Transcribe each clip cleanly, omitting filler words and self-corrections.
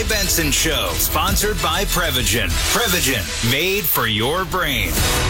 Guy Benson Show, sponsored by Prevagen. Prevagen, made for your brain.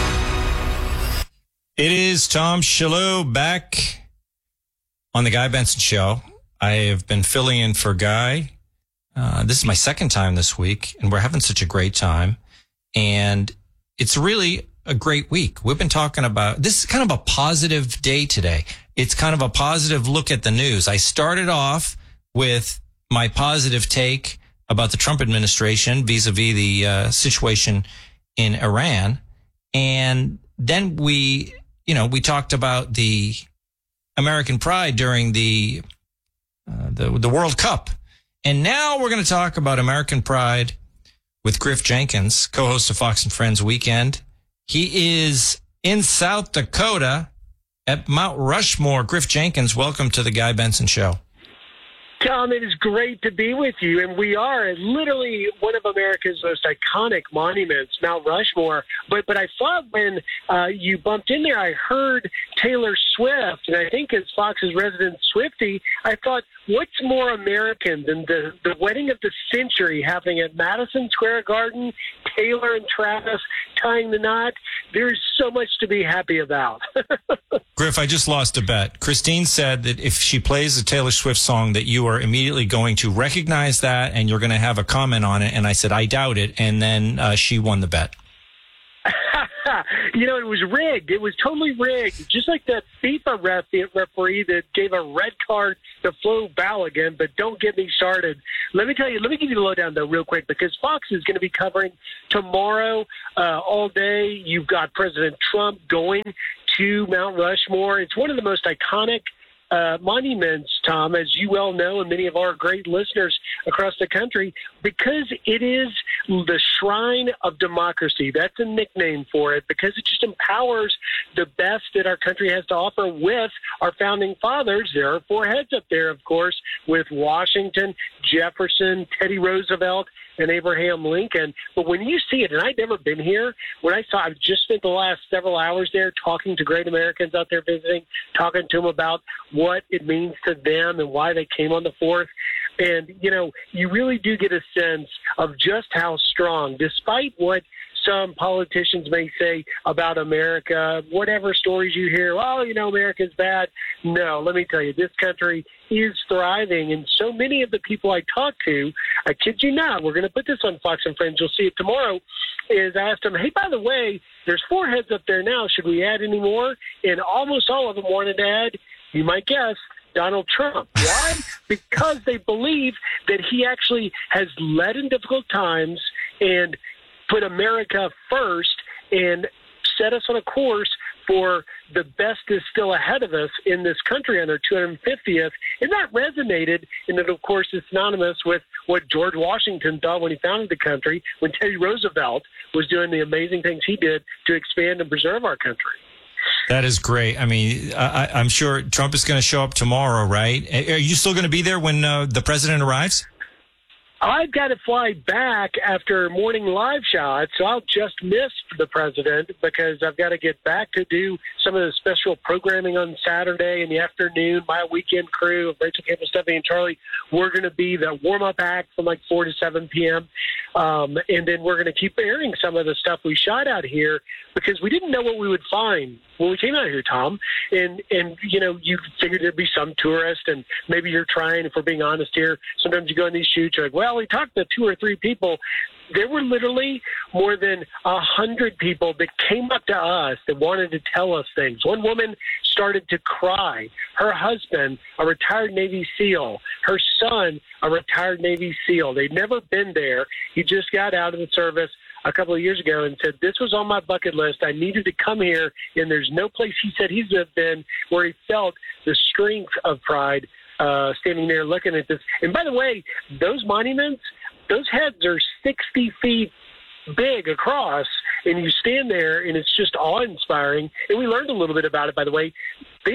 It is Tom Shillue back on the Guy Benson Show. I have been filling in for Guy. This is my second time this week, and we're having such a great time. And it's really a great week. We've been talking about, this is kind of a positive day today. It's kind of a positive look at the news. I started off with my positive take about the Trump administration vis-a-vis the situation in Iran. And then we talked about the American pride during the World Cup. And now we're going to talk about American pride with Griff Jenkins, co-host of Fox and Friends Weekend. He is in South Dakota at Mount Rushmore. Griff Jenkins, welcome to the Guy Benson Show. Tom, it is great to be with you, and we are at literally one of America's most iconic monuments, Mount Rushmore. But I thought when you bumped in there, I heard Taylor Swift, and I think as Fox's resident Swiftie, I thought, what's more American than the wedding of the century happening at Madison Square Garden, Taylor and Travis tying the knot? There's so much to be happy about. Griff, I just lost a bet. Christine said that if she plays a Taylor Swift song that you are immediately going to recognize that and you're going to have a comment on it. And I said, I doubt it. And then she won the bet. It was rigged. It was totally rigged. Just like that FIFA referee that gave a red card to Flo Balogun, but don't get me started. Let me give you the lowdown, though, real quick, because Fox is going to be covering tomorrow all day. You've got President Trump going to Mount Rushmore. It's one of the most iconic monuments, Tom, as you well know, and many of our great listeners across the country, because it is the shrine of democracy. That's a nickname for it, because it just empowers the best that our country has to offer with our founding fathers. There are four heads up there, of course, with Washington, Jefferson, Teddy Roosevelt, and Abraham Lincoln. But when you see it, and I'd never been here, I've just spent the last several hours there talking to great Americans out there visiting, talking to them about what it means to them and why they came on the 4th. And, you really do get a sense of just how strong, despite what some politicians may say about America, whatever stories you hear, America's bad. No, let me tell you, this country is thriving. And so many of the people I talk to, I kid you not, we're going to put this on Fox and Friends, you'll see it tomorrow, is I asked them, hey, by the way, there's four heads up there now. Should we add any more? And almost all of them wanted to add, you might guess, Donald Trump. Why? Because they believe that he actually has led in difficult times and put America first and set us on a course for the best is still ahead of us in this country on our 250th. And that resonated, and it, of course, is synonymous with what George Washington thought when he founded the country, when Teddy Roosevelt was doing the amazing things he did to expand and preserve our country. That is great. I mean, I'm sure Trump is going to show up tomorrow, right? Are you still going to be there when the president arrives? I've got to fly back after morning live shots, so I'll just miss the president because I've got to get back to do some of the special programming on Saturday in the afternoon. My weekend crew of Rachel Campbell, Stephanie, and Charlie, we're going to be the warm-up act from like 4 to 7 p.m., and then we're going to keep airing some of the stuff we shot out here because we didn't know what we would find when we came out here, Tom. And you figured there'd be some tourist, and maybe you're trying, if we're being honest here, sometimes you go on these shoots, you're like, well, we talked to 2 or 3 people. There were literally more than 100 people that came up to us that wanted to tell us things. One woman started to cry. Her husband, a retired Navy SEAL. Her son, a retired Navy SEAL. They'd never been there. He just got out of the service a couple of years ago and said, this was on my bucket list. I needed to come here, and there's no place he said he's been where he felt the strength of pride standing there looking at this. And by the way, those monuments, those heads are 60 feet big across, and you stand there, and it's just awe-inspiring. And we learned a little bit about it, by the way. They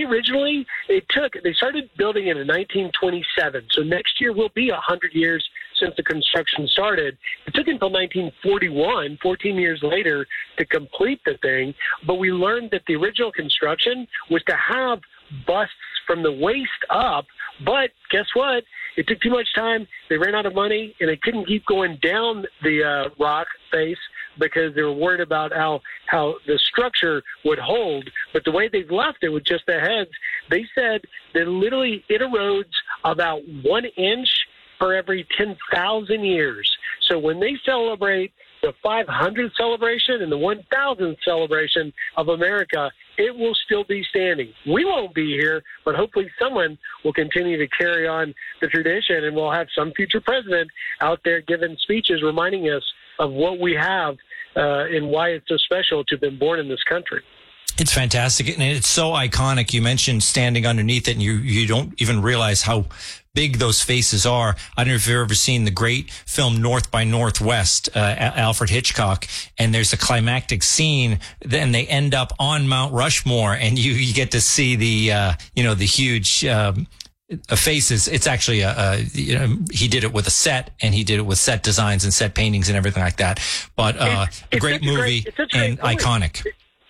started building it in 1927, so next year will be 100 years since the construction started. It took until 1941, 14 years later, to complete the thing, but we learned that the original construction was to have busts from the waist up But guess what? It took too much time. They ran out of money, and they couldn't keep going down the rock face because they were worried about how the structure would hold. But the way they've left it with just the heads, they said that literally it erodes about 1 inch for every 10,000 years. So when they celebrate the 500th celebration and the 1,000th celebration of America, it will still be standing. We won't be here, but hopefully someone will continue to carry on the tradition, and we'll have some future president out there giving speeches reminding us of what we have and why it's so special to have been born in this country. It's fantastic, and it's so iconic. You mentioned standing underneath it, and you don't even realize how big those faces are. I don't know if you've ever seen the great film North by Northwest, Alfred Hitchcock, and there's a climactic scene, then they end up on Mount Rushmore, and you get to see the huge faces. It's actually he did it with a set, and he did it with set designs and set paintings and everything like that. But a great movie and iconic.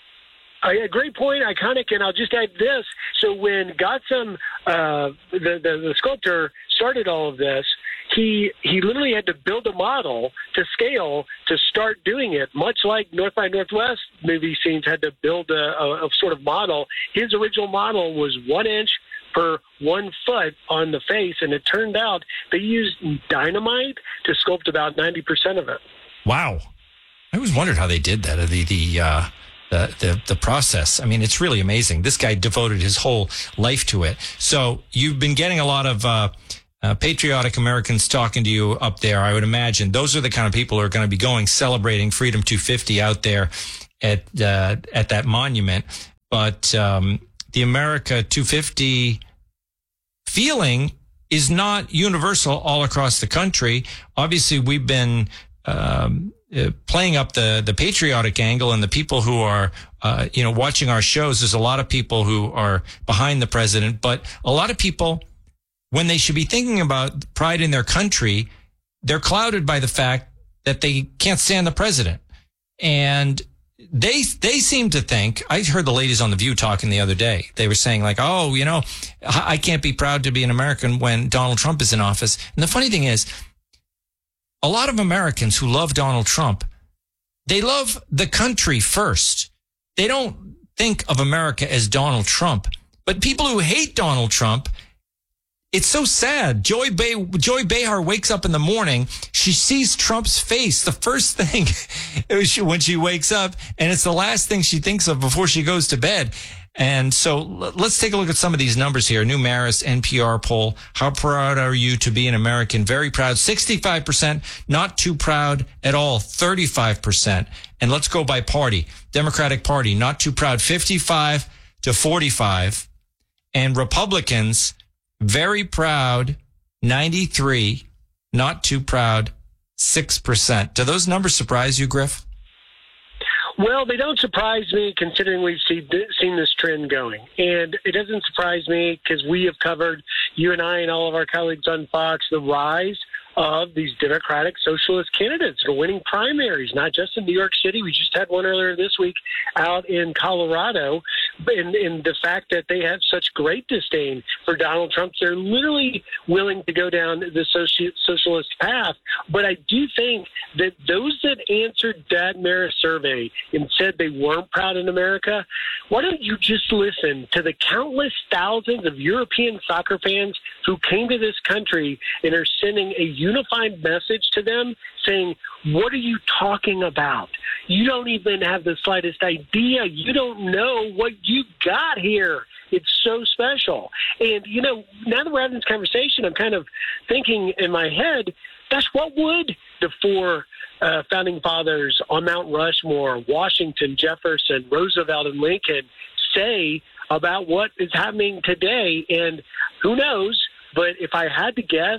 A great point, iconic, and I'll just add this. So when Gotham, the sculptor, started all of this, he literally had to build a model to scale to start doing it, much like North by Northwest movie scenes had to build a sort of model. His original model was 1 inch per 1 foot on the face, and it turned out they used dynamite to sculpt about 90% of it. Wow. I always wondered how they did that, the process. I mean, it's really amazing. This guy devoted his whole life to it. So you've been getting a lot of patriotic Americans talking to you up there, I would imagine. Those are the kind of people who are going to be going celebrating Freedom 250 out there at that monument. But the America 250 feeling is not universal all across the country. Obviously, we've been playing up the patriotic angle, and the people who are, watching our shows. There's a lot of people who are behind the president, but a lot of people, when they should be thinking about pride in their country, they're clouded by the fact that they can't stand the president. And they seem to think, I heard the ladies on The View talking the other day. They were saying like, I can't be proud to be an American when Donald Trump is in office. And the funny thing is, a lot of Americans who love Donald Trump, they love the country first. They don't think of America as Donald Trump. But people who hate Donald Trump, it's so sad. Joy Behar wakes up in the morning. She sees Trump's face. The first thing when she wakes up, and it's the last thing she thinks of before she goes to bed. And so let's take a look at some of these numbers here. New Marist NPR poll. How proud are you to be an American? Very proud. 65%. Not too proud at all. 35%. And let's go by party. Democratic Party. Not too proud. 55 to 45. And Republicans, very proud. 93. Not too proud. 6%. Do those numbers surprise you, Griff? Well, they don't surprise me considering we've seen this trend going. And it doesn't surprise me because we have covered, you and I and all of our colleagues on Fox, the rise of these Democratic Socialist candidates that are winning primaries, not just in New York City. We just had one earlier this week out in Colorado. In the fact that they have such great disdain for Donald Trump, they're literally willing to go down the socialist path. But I do think that those that answered that Marist survey and said they weren't proud in America, why don't you just listen to the countless thousands of European soccer fans who came to this country and are sending a unified message to them saying, what are you talking about? You don't even have the slightest idea. You don't know what you got here. It's so special. And, now that we're having this conversation, I'm kind of thinking in my head, gosh, what would the four founding fathers on Mount Rushmore, Washington, Jefferson, Roosevelt, and Lincoln say about what is happening today? And who knows? But if I had to guess,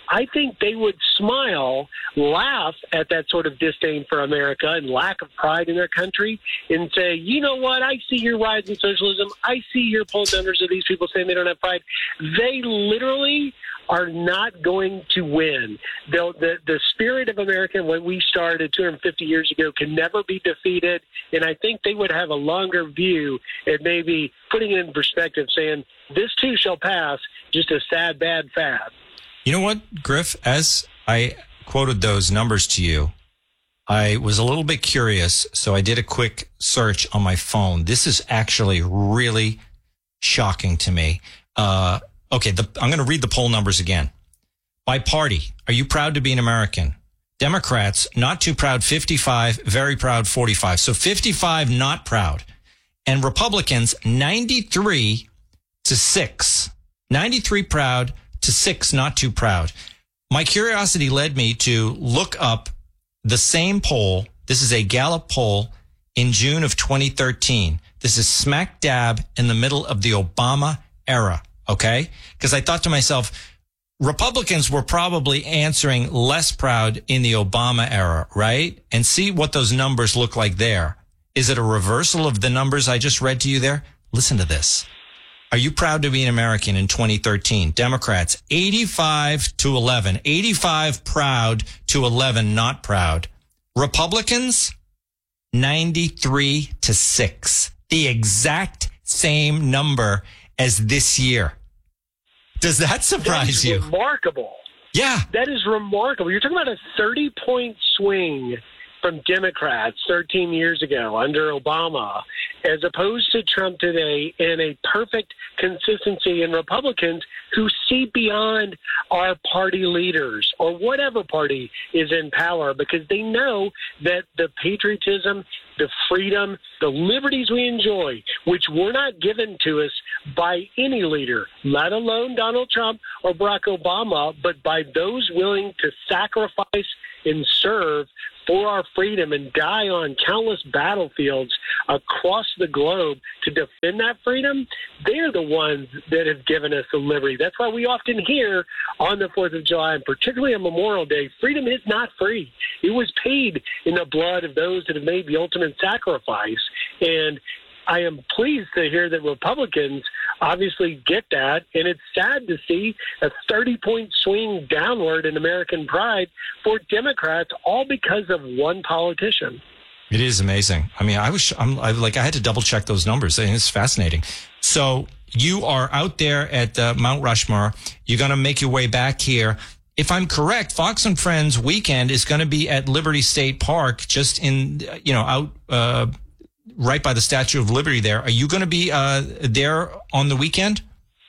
I think they would smile, laugh at that sort of disdain for America and lack of pride in their country and say, you know what, I see your rise in socialism. I see your poll numbers of these people saying they don't have pride. They literally are not going to win. The spirit of America, when we started 250 years ago, can never be defeated. And I think they would have a longer view and maybe putting it in perspective, saying, this too shall pass, just a sad, bad fad. You know what, Griff? As I quoted those numbers to you, I was a little bit curious, so I did a quick search on my phone. This is actually really shocking to me. Okay, I'm going to read the poll numbers again. By party, are you proud to be an American? Democrats, not too proud, 55, very proud, 45. So 55 not proud. And Republicans, 93 to 6. 93 proud to 6 not too proud. My curiosity led me to look up the same poll. This is a Gallup poll in June of 2013. This is smack dab in the middle of the Obama era. Okay? Because I thought to myself, Republicans were probably answering less proud in the Obama era, right? And see what those numbers look like there. Is it a reversal of the numbers I just read to you there? Listen to this. Are you proud to be an American in 2013? Democrats, 85 to 11. 85 proud to 11 not proud. Republicans, 93 to 6. The exact same number as this year. Does that surprise you? Remarkable. Yeah. That is remarkable. You're talking about a 30-point swing from Democrats 13 years ago under Obama, as opposed to Trump today, and a perfect consistency in Republicans who see beyond our party leaders or whatever party is in power, because they know that the patriotism, the freedom, the liberties we enjoy, which were not given to us by any leader, let alone Donald Trump or Barack Obama, but by those willing to sacrifice and serve for our freedom and die on countless battlefields across the globe to defend that freedom, they're the ones that have given us the liberty. That's why we often hear on the 4th of July, and particularly on Memorial Day, freedom is not free. It was paid in the blood of those that have made the ultimate sacrifice. And I am pleased to hear that Republicans obviously get that, and it's sad to see a 30-point swing downward in American pride for Democrats, all because of one politician. It is amazing. I mean, I had to double check those numbers, and it's fascinating. So you are out there at Mount Rushmore. You're going to make your way back here. If I'm correct, Fox and Friends weekend is going to be at Liberty State Park, just in, out right by the Statue of Liberty there. Are you going to be there on the weekend?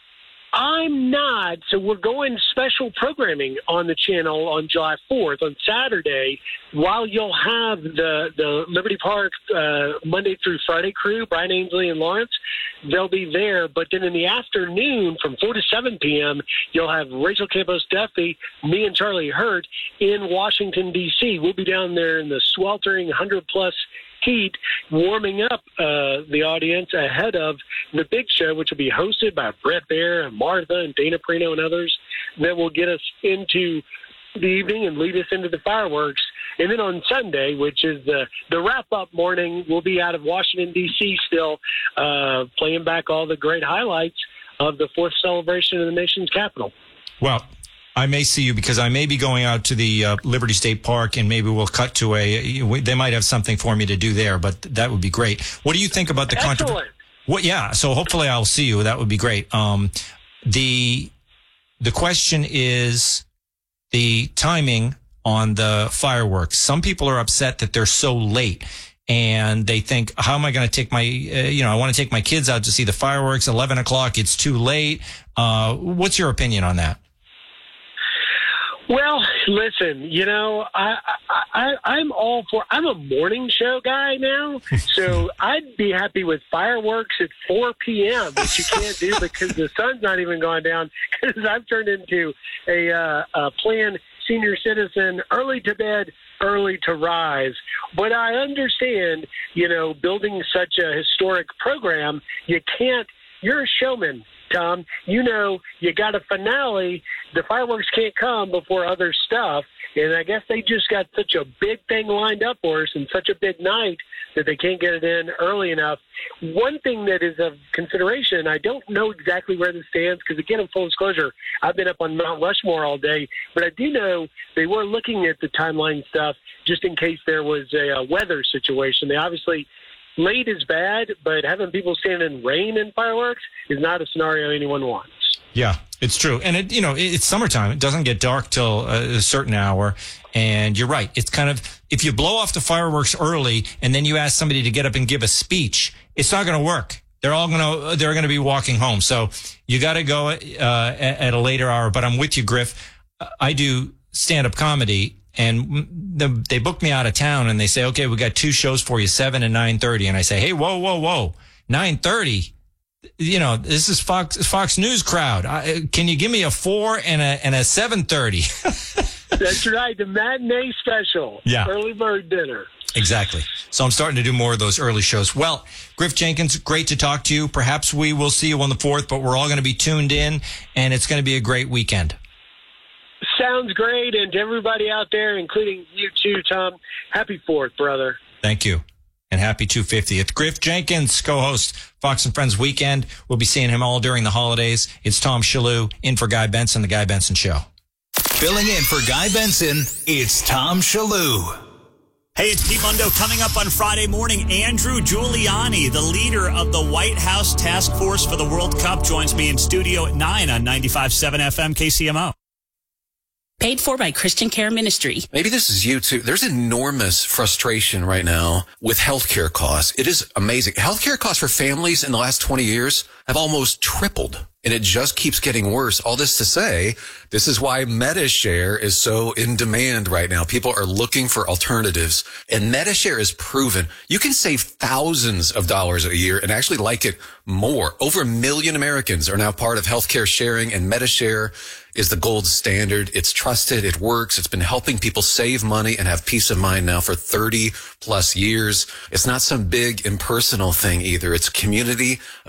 I'm not. So we're going special programming on the channel on July 4th, on Saturday, while you'll have the Liberty Park Monday through Friday crew, Brian Ainsley and Lawrence. They'll be there. But then in the afternoon from 4 to 7 p.m., you'll have Rachel Campos Duffy, me and Charlie Hurt in Washington, D.C. We'll be down there in the sweltering 100-plus heat, warming up the audience ahead of the big show, which will be hosted by Brett Baer and Martha and Dana Perino and others, that will get us into the evening and lead us into the fireworks. And then on Sunday, which is the wrap-up morning, we'll be out of Washington, D.C. still, playing back all the great highlights of the 4th celebration of the nation's capital. Well, I may see you because I may be going out to the Liberty State Park, and maybe we'll cut to they might have something for me to do there, but that would be great. What do you think about the controversy? Yeah, so hopefully I'll see you. That would be great. The question is the timing on the fireworks. Some people are upset that they're so late, and they think, how am I going to take my, I want to take my kids out to see the fireworks, 11 o'clock, it's too late. What's your opinion on that? Well, listen, I'm all for, I'm a morning show guy now, so I'd be happy with fireworks at 4 p.m., which you can't do because the sun's not even gone down, because I've turned into a planned senior citizen, early to bed, early to rise. But I understand, building such a historic program, you're a showman. Tom, you got a finale. The fireworks can't come before other stuff. And I guess they just got such a big thing lined up for us and such a big night that they can't get it in early enough. One thing that is of consideration, I don't know exactly where this stands because, again, in full disclosure, I've been up on Mount Rushmore all day, but I do know they were looking at the timeline stuff just in case there was a weather situation. They obviously late is bad, but having people stand in rain and fireworks is not a scenario anyone wants. Yeah, it's true. And it's summertime. It doesn't get dark till a certain hour. And you're right. It's kind of, if you blow off the fireworks early and then you ask somebody to get up and give a speech, it's not going to work. They're going to be walking home. So you got to go at a later hour. But I'm with you, Griff. I do stand-up comedy, and they book me out of town and they say, okay, we got 2 shows for you, 7 and 9:30. And I say, hey, whoa, 9:30. This is Fox News crowd. Can you give me a 4 and a 7:30? That's right, the matinee special. Yeah. Early bird dinner. Exactly. So I'm starting to do more of those early shows. Well, Griff Jenkins, great to talk to you. Perhaps we will see you on the 4th, but we're all going to be tuned in, and it's going to be a great weekend. Sounds great. And to everybody out there, including you too, Tom, happy 4th, brother. Thank you. And happy 250th. Griff Jenkins, co-host Fox and Friends Weekend. We'll be seeing him all during the holidays. It's Tom Shalhoub in for Guy Benson, The Guy Benson Show. Filling in for Guy Benson, it's Tom Shalhoub. Hey, it's Pete Mundo. Coming up on Friday morning, Andrew Giuliani, the leader of the White House Task Force for the World Cup, joins me in studio at 9 on 95.7 FM KCMO. Paid for by Christian Care Ministry. Maybe this is you too. There's enormous frustration right now with healthcare costs. It is amazing. Healthcare costs for families in the last 20 years have almost tripled, and it just keeps getting worse. All this to say, this is why MediShare is so in demand right now. People are looking for alternatives, and MediShare is proven. You can save thousands of dollars a year and actually like it more. Over 1 million Americans are now part of healthcare sharing, and MediShare is the gold standard. It's trusted. It works. It's been helping people save money and have peace of mind now for 30 plus years. It's not some big impersonal thing either. It's community